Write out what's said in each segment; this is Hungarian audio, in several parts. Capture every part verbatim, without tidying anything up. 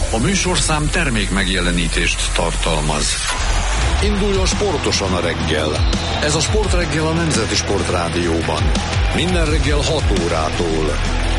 A műsorszám termék megjelenítést tartalmaz. Induljon sportosan a reggel. Ez a Sportreggel a Nemzeti Sportrádióban. Minden reggel hat órától.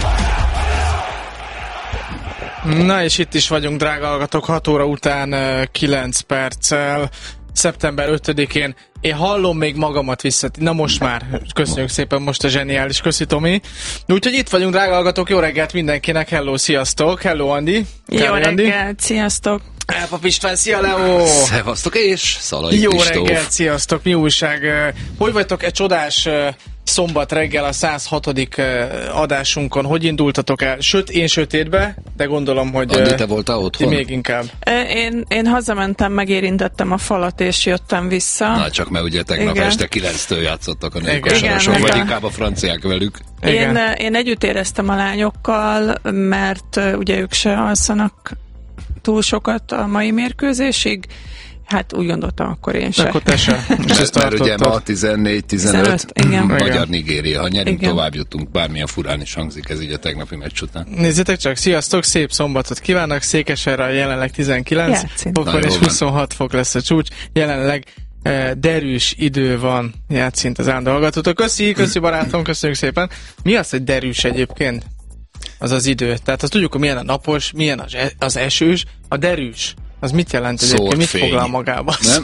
Na és itt is vagyunk, drága hallgatók, hat óra után kilenc perccel, szeptember ötödikén. Én hallom még magamat vissza. Na most már. Köszönjük szépen, most a zseniális. Köszi, Tomi. Úgyhogy itt vagyunk, drága hallgatók. Jó reggelt mindenkinek. Hello, sziasztok. Hello, Andi. Jó Kári reggelt, Andi. Sziasztok. Elpap István, szia, Leo. Szevasztok, és Szalai Jó Kristóf. reggelt, sziasztok. Mi újság? Hogy vagytok egy csodás szombat reggel a száz hatodik adásunkon? Hogy indultatok el? Sőt, én sötétbe, de gondolom, hogy Andi, te voltál otthon? Még inkább. Én, én hazamentem, megérintettem a falat, és jöttem vissza. Na, csak mert ugye tegnap Igen. este kilenctől játszottak a nőkosarosok, vagy inkább a franciák velük. Én, én együtt éreztem a lányokkal, mert uh, ugye ők se alszanak túl sokat a mai mérkőzésig. Hát úgy gondoltam, akkor én sem. Akkor te sem. Mert, mert ugye ma tizennégy tizenöt Magyar-Nigéria. Ha nyerünk, igen. tovább jutunk. Bármilyen furán is hangzik ez így a tegnapi meccs után. Nézzétek csak, sziasztok, szép szombatot kívánok. Székesfehérvár jelenleg tizenkilenc fokon és huszonhat fok lesz a csúcs. Jelenleg eh, derűs idő van, játszint az állandó hallgatótól. Köszi, köszi barátom, köszönjük szépen. Mi az, hogy derűs egyébként? Az az idő. Tehát azt tudjuk, hogy milyen a napos, milyen az, az esős, a derűs. Az mit jelent egyébként? Mit foglal magába? Nem?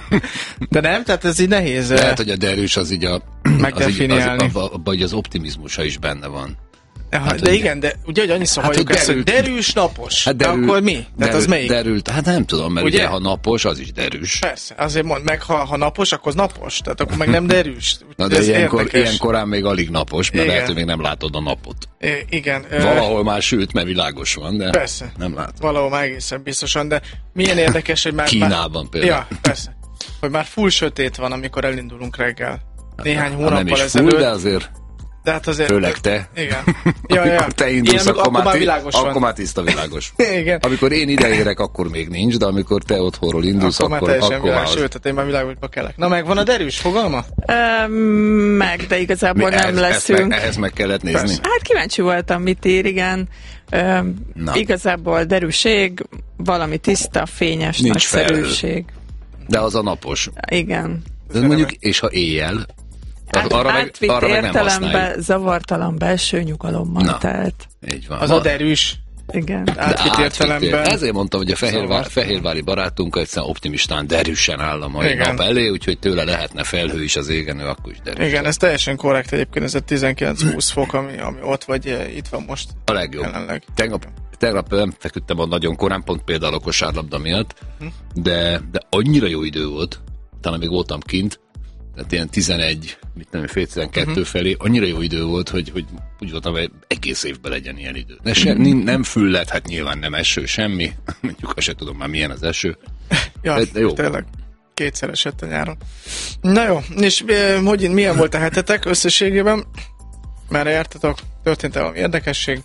De nem? Tehát ez így nehéz. Lehet, hogy a derűs az így a, megdefiniálni. Az, az, az, az, az optimizmusa is benne van. Hát, de ugye, igen, de ugye, hogy annyiszor hát, halljuk ezt, hogy derűs, napos. Hát derül, de akkor mi? Tehát derül, az melyik? Derült, hát nem tudom, mert ugye? ugye ha napos, az is derűs. Persze, azért mond, meg ha, ha napos, akkor az napos, tehát akkor meg nem derűs. Na de ilyenkor, ilyen korán még alig napos, mert igen. Lehet, hogy még nem látod a napot. I- igen. Valahol már sült, mert világos van, de persze. Nem látod. Valahol már egészen biztosan, de milyen érdekes, hogy már... Kínában már, például. Ja, persze. Hogy már full sötét van, amikor elindulunk reggel. Néhány hát, hónappal nem is ezelőtt. Full, de azért... De hát azért... Főleg te. Igen. Ja, ja. Amikor te indulsz, igen, akkor, akkor, már világos akkor van. már tiszta világos. Igen. Amikor én ideérek, akkor még nincs, de amikor te otthonról indulsz, akkor, akkor, akkor, akkor már az... sőt, tehát én már világosba kelek. Na, megvan a derűs fogalma? Ö, meg, de igazából Mi, nem ehhez, leszünk. Meg, ehhez meg kellett nézni. Persze. Hát kíváncsi voltam, mit ír, igen. Ö, igazából derűség, valami tiszta, fényes, nincs nagyszerűség. Fel. De az a napos. Igen. De mondjuk, és ha éjjel, Át, arra meg, arra meg nem használjuk. Zavartalan belső nyugalommal Na, telt. Így van. Az a derűs. Igen. Átvitt értelemben. Ezért mondtam, hogy a fehérvár, fehérvári barátunk egyszerűen optimistán derűsen áll a mai igen. nap elé, úgyhogy tőle lehetne felhő is az égen, ő akkor is derűs. Igen, ez teljesen korrekt egyébként, ez a tizenkilenc-húsz fok, ami, ami ott vagy, itt van most. A legjobb. Jelenleg. Tegnap, tegnap nem feküdtem a nagyon korán, pont például a kosárlabda miatt, hm? de, de annyira jó idő volt, talán még voltam kint, tehát ilyen tizenegy, mit nem, fél tizenkettő uh-huh. felé, annyira jó idő volt, hogy, hogy úgy voltam, hogy egész évben legyen ilyen idő. De se, uh-huh. nem füllet, hát nyilván nem eső, semmi. Mondjuk azt se tudom már milyen az eső. Ja, de jó. Tényleg. Kétszer esett a nyáron. Na jó, és hogy milyen volt a hetetek összességében? Merre jártatok? Történt-e valami érdekesség?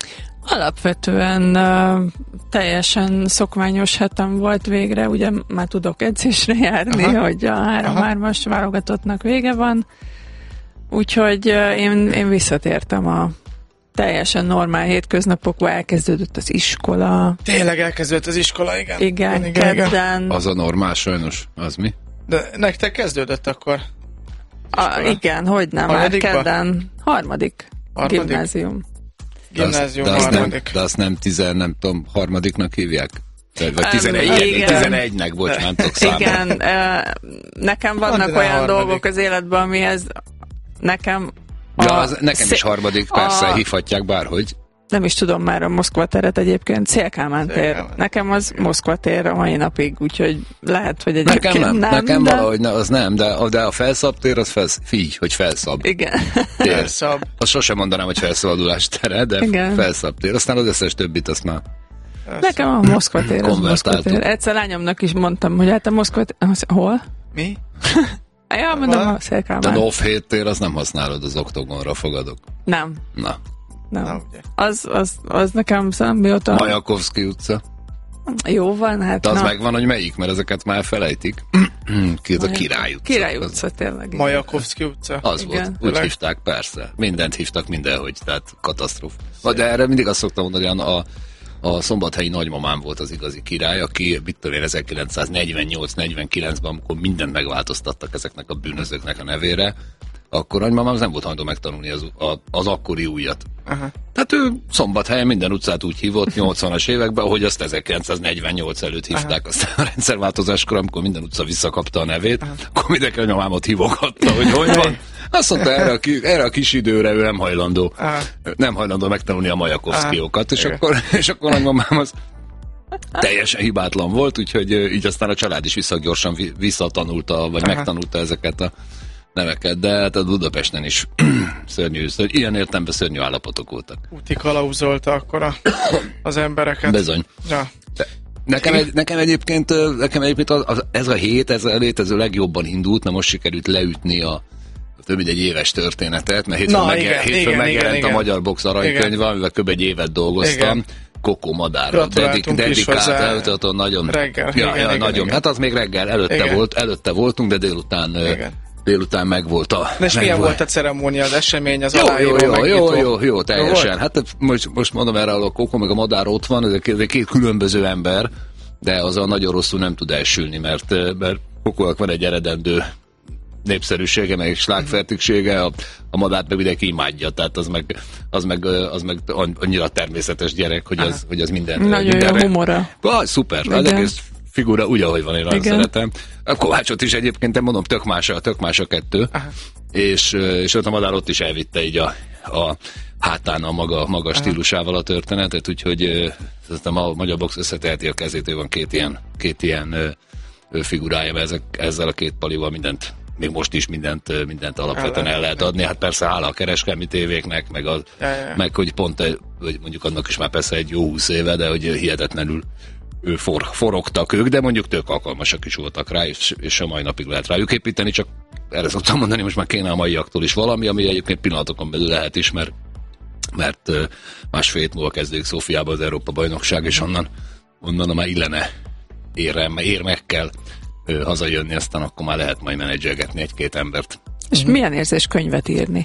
Alapvetően uh, teljesen szokványos hetem volt végre, ugye már tudok edzésre járni, aha. hogy a három-hármas válogatottnak vége van, úgyhogy uh, én, én visszatértem a teljesen normál hétköznapokba, elkezdődött az iskola. Tényleg elkezdődött az iskola, igen. Igen, igen kedden. Az a normál sajnos, az mi? De nektek kezdődött akkor? A, igen, hogy nem, már kedden. Harmadik, harmadik gimnázium. Gimnázium de azt, harmadik. Nem, de azt nem tizen, nem tudom, harmadiknak hívják? Vagy tizenegy, tizenegynek, bocs, nem tudok számolni. Igen, nekem vannak olyan harmadik. dolgok az életben, amihez nekem a, ja, az, nekem is harmadik, persze, a, hívhatják bárhogy. Nem is tudom már a Moszkva teret egyébként, Szél-Kálmán tér. Nekem az Moszkva tér a mai napig, úgyhogy lehet, hogy egyébként nekem nem. nem nekem de... valahogy ne, az nem, de, de a felszab tér, az felsz, figy, hogy felszab. Igen. Tér. Felszab. Azt sosem mondanám, hogy felszabadulás tere, de igen. Felszab tér. Aztán az összes többit azt már... Nekem a Moszkva tér, az Moszkva tér. Egyszer lányomnak is mondtam, hogy hát a Moszkva tér... Hol? Mi? Ja, mondom, a Szél-Kálmán. A Novhét tér, az nem használod, az oktogonra fogadok. Nem. Na. Nem. Na, az, az, az nekem szerintem mióta... Majakovszky utca. Jó van, hát... De az na. megvan, hogy melyik, mert ezeket már felejtik. Ki az a Király utca. Király utca, tényleg. Majakovszky utca. Az igen. volt, úgy Tényleg? Hívták, persze. Mindent hívtak mindenhogy, tehát katasztrófa. De erre mindig azt szoktam mondani, hogy a, a szombathelyi nagymamám volt az igazi király, aki mit tudom én, ezerkilencszáznegyvennyolc negyvenkilencben, amikor mindent megváltoztattak ezeknek a bűnözőknek a nevére, akkor nagymamám nem volt hajlandó megtanulni az, az akkori újat. Aha. Tehát ő Szombathelyen minden utcát úgy hívott nyolcvanas években, ahogy azt ezerkilencszáznegyvennyolc előtt hívták. Aha. Aztán a rendszerváltozáskor, amikor minden utca visszakapta a nevét, aha, akkor mindenki a nyomámot hívogatta, hogy hogy van. Azt mondta, erre a, ki, erre a kis időre ő nem hajlandó, aha, nem hajlandó megtanulni a Majakovszkiókat, és akkor, és akkor nagymamám az teljesen hibátlan volt, úgyhogy így aztán a család is visszagyorsan visszatanulta, vagy aha, megtanulta ezeket a neveket, de hát a Budapesten is szörnyű, szörnyű, ilyen értelemben szörnyű állapotok voltak. Úti kalauzolta akkor a, az embereket. Bizony. Ja. Nekem, egy, nekem egyébként, nekem egyébként az, az, ez a hét, ez a létező legjobban indult, mert most sikerült leütni a több mint egy éves történetet, mert hétfőn, Na, igen, hétfőn igen, megjelent igen, a Magyar Box aranykönyve, amivel kb. Egy évet dolgoztam. Igen. Kokó Madárra, dedik, dedikált előtt, nagyon, reggel, ja, igen, ja, igen, nagyon. Igen. Hát az még reggel előtte igen. volt, előtte voltunk, de délután igen. délután meg volt a... De és milyen volt a ceremónia, az esemény, az aláíró, jó, jó, megnyitó? Jó, jó, jó, teljesen. Jó hát most, most mondom erre, a Kokó meg a Madár ott van, ez két, két különböző ember, de az a nagyon rosszul nem tud elsülni, mert, mert Kokónak van egy eredendő népszerűsége, meg slágfertigsége, a, a Madárt meg mindenki imádja, tehát az meg, az meg, az meg annyira természetes gyerek, hogy az, hogy az minden... Nagyon jó humora. Ah, szuper, igen. Az egész figura úgy, ahogy van, én nagyon szeretem. A Kovácsot is egyébként, én mondom, tök más a, tök más a kettő, és, és ott a Madár ott is elvitte így a, a hátán a maga, maga stílusával a történetet, úgyhogy aztán a Magyar Box összeteheti a kezét, ő van két ilyen, két ilyen figurája, mert ezek, ezzel a két palival mindent, még most is mindent, mindent alapvetően el lehet adni. Hát persze hála a kereskedelmi tévéknek, meg, az, ja, ja. meg hogy pont, hogy mondjuk annak is már persze egy jó húsz éve, de hogy hihetetlenül ő for, forogtak ők, de mondjuk tök alkalmasak is voltak rá, és, és a mai napig lehet rájuk építeni, csak erre szoktam mondani, most már kéne a maiaktól is valami, ami egyébként pillanatokon belül lehet is, mert, mert másfél hét múlva kezdődik Szófiában az Európa-bajnokság, és onnan, onnan már illene érem, érmekkel hazajönni, aztán akkor már lehet majd menedzselgetni egy-két embert. És milyen érzés könyvet írni?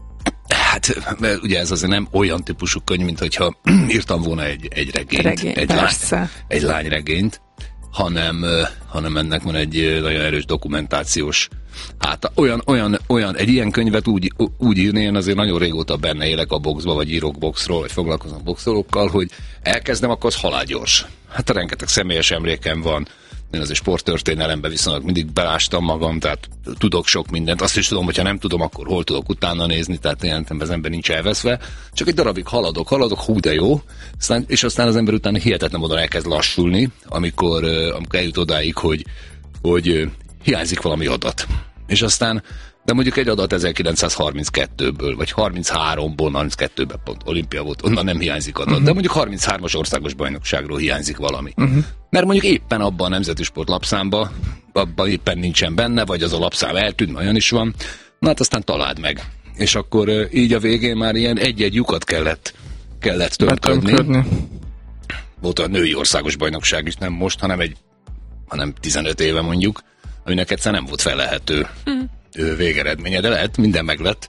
Hát, mert ugye ez azért nem olyan típusú könyv, mint hogyha írtam volna egy, egy regényt, Regény, egy, lány, egy lányregényt, hanem, hanem ennek van egy nagyon erős dokumentációs, hát olyan, olyan, olyan egy ilyen könyvet úgy, úgy írni, én azért nagyon régóta benne élek a boxba, vagy írok boxról, vagy foglalkozom boxolókkal, hogy elkezdem, akkor az halálgyors. Hát rengeteg személyes emlékem van, én azért sporttörténelemben viszonylag mindig belástam magam, tehát tudok sok mindent. Azt is tudom, hogyha nem tudom, akkor hol tudok utána nézni, tehát ilyen az ember nincs elveszve. Csak egy darabig haladok, haladok, hú de jó, aztán, és aztán az ember utána hihetetlen módon elkezd lassulni, amikor, amikor eljut odáig, hogy, hogy hiányzik valami adat. És aztán, de mondjuk egy adat ezerkilencszázharminckettőből, vagy harmincháromból, harminckettőben pont olimpia volt, onnan nem hiányzik adat, uh-huh. de mondjuk harminchármas országos bajnokságról hiányzik valami. Uh-huh. Mert mondjuk éppen abban a Nemzeti Sport lapszámban, abban éppen nincsen benne, vagy az a lapszám eltűnt, olyan is van, na hát aztán találd meg. És akkor így a végén már ilyen egy-egy lyukat kellett, kellett tömködni. Volt a női országos bajnokság is, nem most, hanem egy, hanem tizenöt éve mondjuk, aminek egyszer nem volt felelhető uh-huh. végeredménye, de lehet, minden meg lett.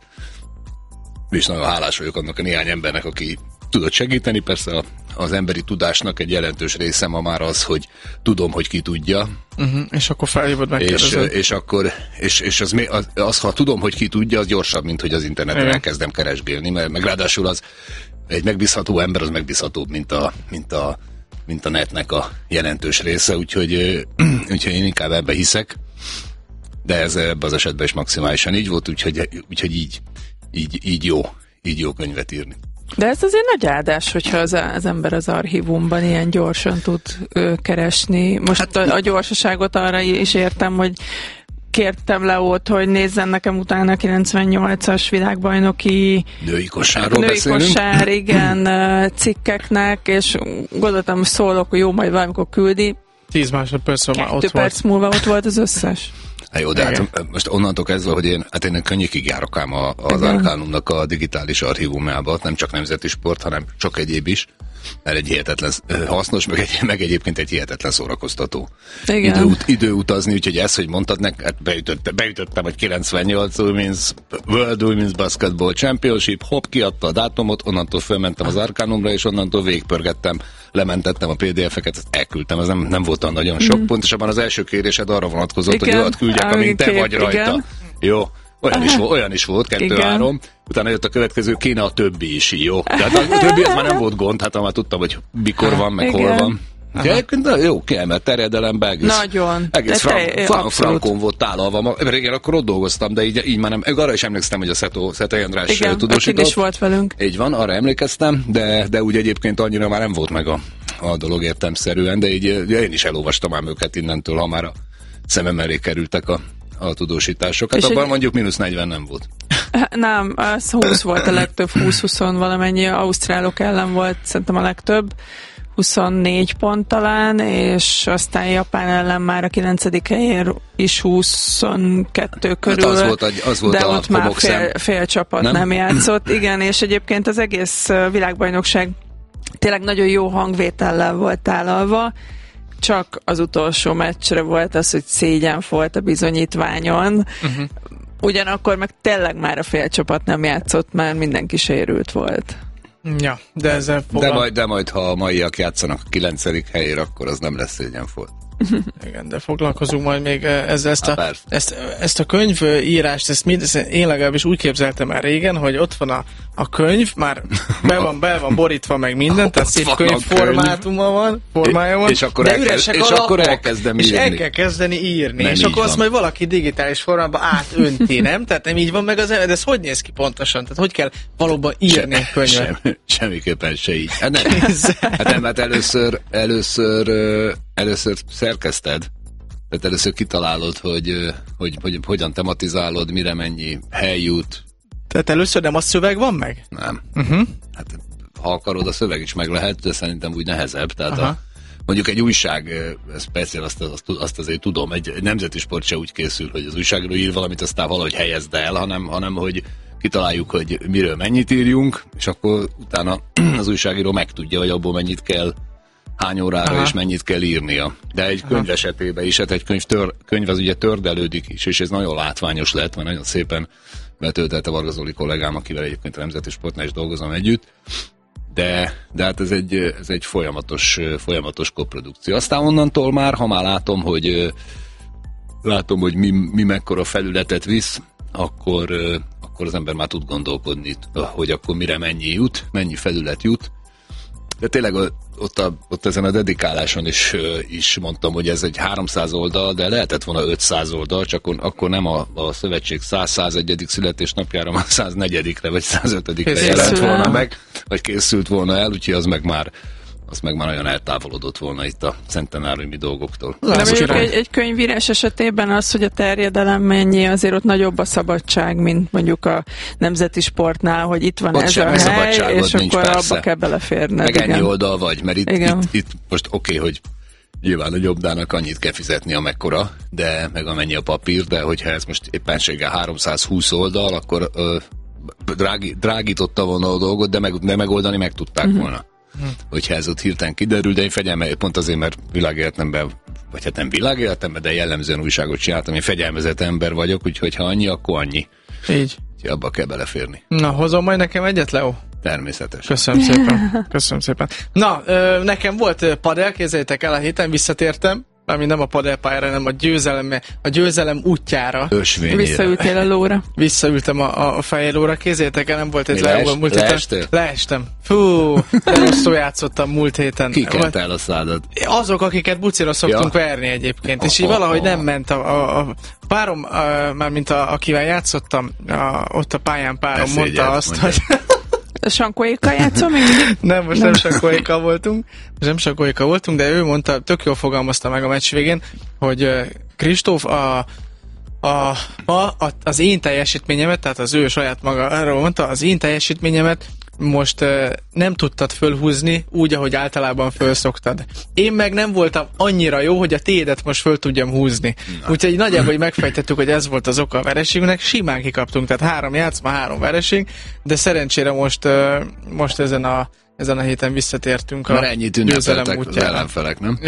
És nagyon hálás vagyok annak a néhány embernek, aki tudott segíteni. Persze az emberi tudásnak egy jelentős része ma már az, hogy tudom, hogy ki tudja. Uh-huh. És akkor felhívod, megkérdezed. És, és akkor, és, és az, az, az, ha tudom, hogy ki tudja, az gyorsabb, mint hogy az interneten Igen. elkezdem keresgélni, mert meg ráadásul az egy megbízható ember, az megbízhatóbb, mint a, mint a, mint a netnek a jelentős része, úgyhogy, úgyhogy én inkább ebbe hiszek. De ez ebben az esetben is maximálisan így volt, úgyhogy, úgyhogy így, így, így jó, így jó könyvet írni. De ez azért nagy áldás, hogyha az, az ember az archívumban ilyen gyorsan tud ö, keresni. Most hát, a, a gyorsaságot arra is értem, hogy kértem Leót, hogy nézzen nekem utána a kilencvennyolcas világbajnoki női kosárról női beszélünk. Kosár, igen, cikkeknek, és gondoltam, szólok, hogy jó, majd valamikor küldi. Tíz másodperc már ott volt. Kettő perc múlva ott volt az összes. Hát jó, de hát most onnantól kezdve, hogy én, hát én könnyűkig járok ám az Arcanumnak a digitális archívumjába, nem csak Nemzeti Sport, hanem csak egyéb is, mert egy hihetetlen hasznos, meg, egy, meg egyébként egy hihetetlen szórakoztató időut, időutazni, úgyhogy ezt, hogy mondtad nek, hát beütött, beütöttem, hogy kilencvennyolc Women's, World Women's Basketball Championship, hopp, kiadta a dátumot, onnantól fölmentem az Arcanumra, és onnantól végigpörgettem lementettem a pé dé ef-eket, ezt elküldtem, ez nem, nem volt olyan nagyon sok. Mm. Pontosabban az első kérésed arra vonatkozott, igen, hogy olyat küldjek, amint te vagy rajta. Igen. Jó. Olyan is, volt, olyan is volt, kettő-három. Utána jött a következő, kéne a többi is, jó. Tehát a többi az már nem volt gond, hát már tudtam, hogy mikor van, meg igen. hol van. Ja, jó, kiemelt terjedelembe, egész, Nagyon. egész frank, frank, frankon volt tálalva. Régen akkor ott dolgoztam, de így, így már nem, arra is emlékeztem, hogy a Szetó, Szetei András tudósított. Igen, is volt velünk. Így van, arra emlékeztem, de, de úgy egyébként annyira már nem volt meg a, a dolog értelemszerűen, de így én is elolvastam ám őket innentől, ha már a szemem elé kerültek a a tudósítások. Hát abban egy... mondjuk mínusz negyven nem volt. Nem, az húsz volt a legtöbb, húsz-húsz valamennyi, ausztrálok ellen volt szerintem a legtöbb, huszonnégy pont talán, és aztán Japán ellen már a kilencedik helyén is huszonkettő körül, hát az volt a, az volt de a ott már fél, fél csapat nem? nem játszott. Igen, és egyébként az egész világbajnokság tényleg nagyon jó hangvétellel volt tálalva, csak az utolsó meccsre volt az, hogy szégyen volt a bizonyítványon. Uh-huh. Ugyanakkor meg tényleg már a félcsapat nem játszott, már mindenki sérült volt. Ja, de ezzel fogal... de, majd, de majd, ha a maiak játszanak a kilencedik helyére, akkor az nem lesz szégyen volt. Igen, de foglalkozunk majd még ezzel, ezt a, ezt, ezt a könyvírást, ezt, mind, ezt én legalábbis úgy képzeltem már régen, hogy ott van a, a könyv, már be van, be van borítva meg minden, tehát szép könyv formátuma van, formája van, és akkor, de elkezd, üresek és a akkor lapok, elkezdem és írni. el kell kezdeni írni, nem és akkor van. azt majd valaki digitális formában átönti, nem? Tehát nem így van meg az, de ez hogy néz ki pontosan? Tehát hogy kell valóban írni egy könyvet? Sem, semmiképpen se így. Hát nem, hát nem, hát először, először, először szerkeszted. Tehát először kitalálod, hogy, hogy, hogy hogyan tematizálod, mire mennyi hely jut. Tehát először nem a szöveg van meg? Nem. Uh-huh. Hát ha akarod, a szöveg is meg lehet, de szerintem úgy nehezebb. Tehát a, mondjuk egy újság, ez persze azt, azt, azt azért tudom, egy, egy nemzeti sport se úgy készül, hogy az újságról ír valamit, aztán valahogy helyezd el, hanem, hanem hogy kitaláljuk, hogy miről mennyit írjunk, és akkor utána az újságíró megtudja, hogy abból mennyit kell, hány órára aha. és mennyit kell írnia. De egy könyv aha. esetében is, hát egy könyv, tör, könyv az ugye tördelődik is, és ez nagyon látványos lett, mert nagyon szépen betöltelte Varga Zoli kollégám, akivel egyébként a Nemzeti Sportnál is dolgozom együtt, de, de hát ez egy, ez egy folyamatos, folyamatos koprodukció. Aztán onnantól már, ha már látom, hogy látom, hogy mi, mi mekkora felületet visz, akkor, akkor az ember már tud gondolkodni, hogy akkor mire mennyi jut, mennyi felület jut. De tényleg ott, a, ott ezen a dedikáláson is, is mondtam, hogy ez egy háromszáz oldal, de lehetett volna ötszáz oldal, csak akkor nem a, a szövetség száz-százegyedik születésnapjára, már száznegyedikre vagy százötödikre jelent volna meg, vagy készült volna el, úgyhogy az meg már az meg már nagyon eltávolodott volna itt a centenáriumi dolgoktól. De egy, egy könyvírás esetében az, hogy a terjedelem mennyi, azért ott nagyobb a szabadság, mint mondjuk a nemzeti sportnál, hogy itt van ott ez a hely, és nincs, akkor persze. abba kell beleférned. Meg igen. ennyi oldal vagy, mert itt, itt, itt most oké, okay, hogy nyilván a jobbdának annyit kell fizetni, amekkora, de meg amennyi a papír, de hogyha ez most éppenséggel háromszázhúsz oldal, akkor ö, drági, drágította volna a dolgot, de, meg, de megoldani meg tudták uh-huh. volna. Hm. Hogyha ez ott hirtelen kiderül, de én fegyelme, pont azért, mert világéletemben, vagy hát nem világéletemben, de jellemzően újságot csináltam, én fegyelmezett ember vagyok, úgyhogy ha annyi, akkor annyi. Így. Úgyhogy abba kell beleférni. Na, hozom majd nekem egyet, Leo? Természetes. Köszönöm szépen. Köszönöm szépen. Na, ö, nekem volt padel, képzeljétek el, a héten visszatértem, ami nem a padelpályára, hanem a győzelem, a győzelem útjára. Ösvényére. Visszaültél a lóra. Visszaültem a, a fehér lóra. Kézzétek el, nem volt egy leestél? múlt héten. Leestem. Fú, de rosszul játszottam múlt héten. Ki kelt el a szádat? Azok, akiket bucira szoktunk ja. verni egyébként. És így valahogy nem ment a, a, a párom, a, mármint a, akivel játszottam, a, ott a pályán párom Beszégyed, mondta azt, mondja. hogy... Sankóékkal játszol még? Nem, most nem, nem sankóékkal voltunk, most nem sankóékkal voltunk, de ő mondta, tök jól fogalmazta meg a meccs végén, hogy Kristóf, a, a, a, az én teljesítményemet, tehát az ő saját maga arról mondta, az én teljesítményemet most uh, nem tudtad fölhúzni úgy, ahogy általában fölszoktad. Én meg nem voltam annyira jó, hogy a tédet most föl tudjam húzni. Úgyhogy nagyjából megfejtettük, hogy ez volt az oka a vereségünknek. Simán kikaptunk, tehát három játszma, három vereség, de szerencsére most, uh, most ezen, a, ezen a héten visszatértünk a győzelem útjára. Az ellenfelek, nem? Ja,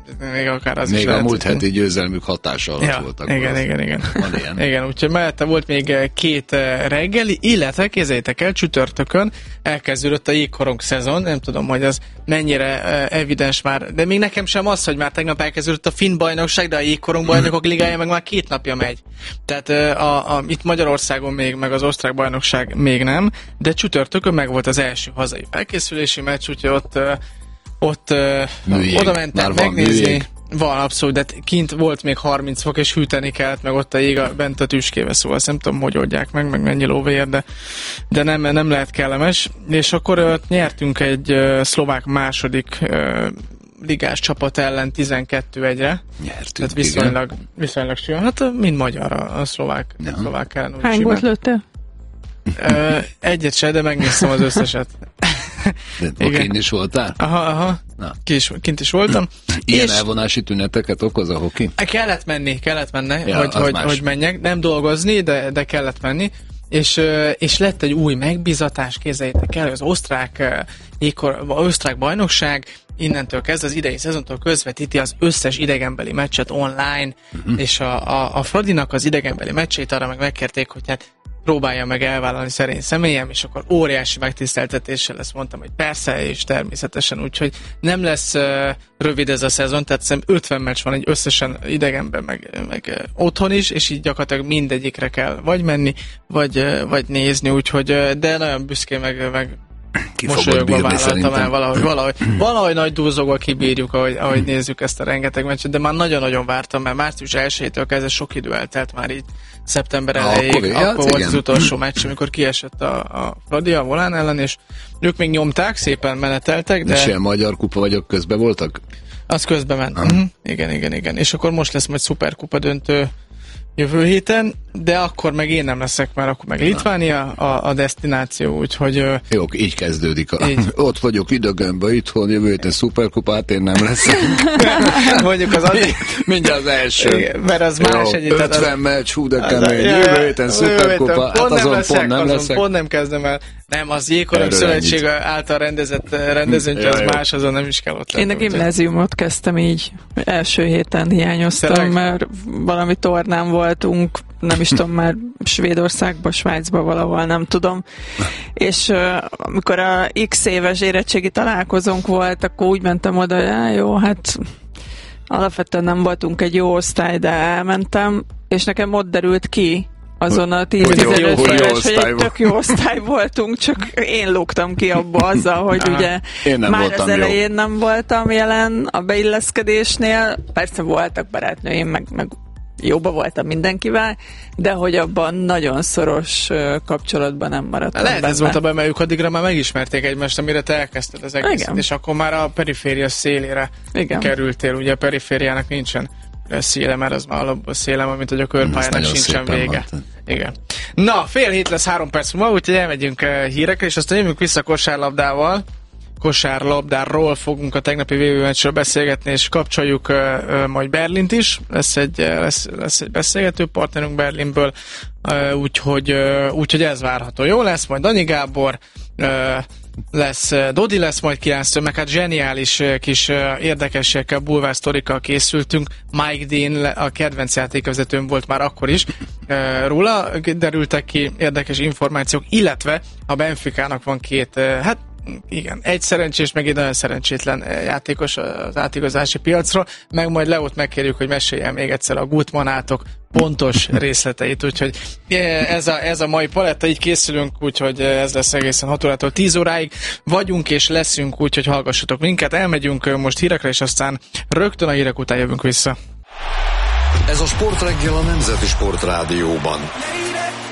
még akár az még is a lehet, múlt heti győzelmük hatása alatt ja, voltak. Igen, az. igen, igen. Van ilyen. Igen, úgyhogy mellette volt még két reggeli, illetve képzeljétek el, csütörtökön elkezdődött a jégkorong szezon, nem tudom, hogy az mennyire evidens már, de még nekem sem az, hogy már tegnap elkezdődött a finn bajnokság, de a jégkorong bajnokok ligája meg már két napja megy. Tehát a, a, itt Magyarországon még, meg az osztrák bajnokság még nem, de csütörtökön meg volt az első hazai felkészülési meccs, úgyhogy ott, ott oda mentek megnézni. Műjég. Van, abszolút, de kint volt még harminc fok, és hűteni kellett, meg ott a jég a, bent a tüskébe, szóval azt nem tudom, hogy oldják meg, meg mennyi lóvér, de, de nem, nem lehet kellemes. És akkor ott nyertünk egy uh, szlovák második uh, ligás csapat ellen tizenkettő egyre. Nyertünk, tehát viszonylag, viszonylag sűrűn. Hát mind magyar a, a szlovák, ja. a szlovák ellen. Hány volt lőttél? Uh, egyet se, de megnéztem az összeset. De kint is voltál? Aha, aha. Kis, kint is voltam. Ilyen és elvonási tüneteket okoz a hoki? Kellett menni, kellett menni, ja, hogy, hogy, hogy menjek. Nem dolgozni, de, de kellett menni. És, és lett egy új megbízatás, képzeljétek el, az osztrák, jégkor, osztrák bajnokság innentől kezdve az idei szezontól közvetíti az összes idegenbeli meccset online, uh-huh. és a, a, a Fradinak az idegenbeli meccsét arra meg megkérték, hogy hát próbálja meg elvállalni szerény személyem, és akkor óriási megtiszteltetéssel lesz, mondtam, hogy persze, és természetesen, úgyhogy nem lesz uh, rövid ez a szezon, tehát szerintem ötven meccs van egy összesen idegenben, meg, meg uh, otthon is, és így gyakorlatilag mindegyikre kell vagy menni, vagy, uh, vagy nézni, úgyhogy, uh, de nagyon büszkén meg, meg mosolyogva vállaltam el valahogy, valahogy, valahogy nagy dúzogva kibírjuk, ahogy, ahogy nézzük ezt a rengeteg meccset, de már nagyon-nagyon vártam, mert március elsejétől kezdve sok idő eltelt már így szeptember elejéig, akkor, akkor, akkor volt az utolsó meccs, amikor kiesett a, a Fradi a Volán ellen, és ők még nyomták, szépen meneteltek, de... És ilyen magyar kupa vagyok közben voltak? Az közben ment. Uh-huh. Igen, igen, igen. És akkor most lesz majd szuperkupa döntő jövő héten, de akkor meg én nem leszek, mert akkor meg Litvánia a, a destináció, úgyhogy... Jó, így kezdődik. A, így. Ott vagyok idegenben, itthon, jövő héten szuperkupát, én nem leszek. Mondjuk az az... Mindjárt az első. Igen, mert az más egy... ötven az... meccs, hú de kemény, jövő héten szuperkupa, hát azon leszek, pont nem leszek. Pont nem kezdem el. Nem, az Jégkorong Szövetség által rendezett rendezőntje, az más, azon nem is kell ott lenni. Én a gimnáziumot kezdtem így, első héten hiányoztam, Szereg. mert valami tornán voltunk, nem is tudom, már Svédországban, Svájcban valahol, nem tudom. És uh, amikor a X éves érettségi találkozónk volt, akkor úgy mentem oda, hogy á, jó, hát alapvetően nem voltunk egy jó osztály, de elmentem, és nekem ott derült ki, azon a tíz-tizenöt éves, hogy egy tök jó osztály voltunk, csak én lógtam ki abba azzal, hogy Aha. ugye már az elején jó. nem voltam jelen a beilleszkedésnél. Persze voltak barátnőim, meg, meg jóba voltam mindenkivel, de hogy abban nagyon szoros kapcsolatban nem maradtam Lehet benne. ez volt a bemeljük, addigra már megismerték egymást, amire te elkezdted az egészet, Igen. és akkor már a periféria szélére Igen. kerültél. Ugye a perifériának nincsen széle, mert az már alapból szélem, mint hogy a körpályának sincsen vége. Igen. Na, fél hét lesz három perc múlva, úgyhogy elmegyünk hírekre, és aztán jövünk vissza kosárlabdával. Kosárlabdáról fogunk a tegnapi vé bé meccsről beszélgetni, és kapcsoljuk uh, uh, majd Berlint is. Lesz egy, lesz, lesz egy beszélgető partnerünk Berlinből, uh, úgyhogy, uh, úgyhogy ez várható. Jó lesz, majd Danyi Gábor, uh, lesz Dodi, lesz majd kilenctől, meg hát zseniális kis érdekességekkel, bulvár sztorikkal készültünk. Mike Dean, a kedvenc játékvezetőm volt már akkor is. Róla derültek ki érdekes információk, illetve a Benficának van két, hát igen, egy szerencsés, meg egy nagyon szerencsétlen játékos az átigazási piacról, meg majd Leót megkérjük, hogy mesélj el még egyszer a Gutmanátok pontos részleteit, úgyhogy ez a, ez a mai paletta, így készülünk, úgyhogy ez lesz egészen hat órától tíz óráig vagyunk és leszünk, úgyhogy hallgassatok minket, elmegyünk most hírekre, és aztán rögtön a hírek után jövünk vissza. Ez a Sportreggel a Nemzeti Sport Rádióban.